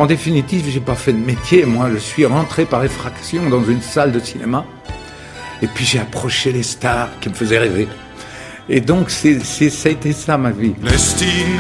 En définitive, j'ai pas fait de métier. Moi, je suis rentré par effraction dans une salle de cinéma. Et puis j'ai approché les stars qui me faisaient rêver. Et donc, ça a été ça ma vie. Lässt ihn